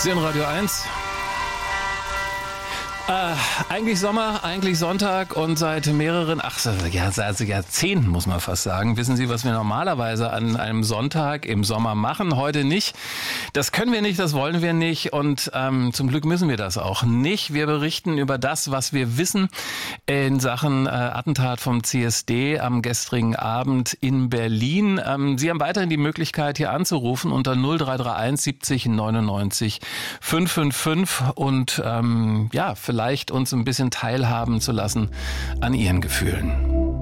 Sie hören Radio 1. Eigentlich Sommer, eigentlich Sonntag und seit mehreren, also Jahrzehnten muss man fast sagen, wissen Sie, was wir normalerweise an einem Sonntag im Sommer machen, heute nicht. Das können wir nicht, das wollen wir nicht und zum Glück müssen wir das auch nicht. Wir berichten über das, was wir wissen in Sachen Attentat vom CSD am gestrigen Abend in Berlin. Sie haben weiterhin die Möglichkeit, hier anzurufen unter 0331 70 99 555 und vielleicht uns ein bisschen teilhaben zu lassen an Ihren Gefühlen.